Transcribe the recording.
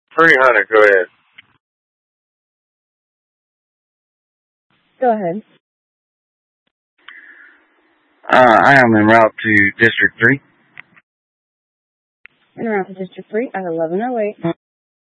300, go ahead. Go ahead. I am en route to District 3. En route to District 3 at 11:08.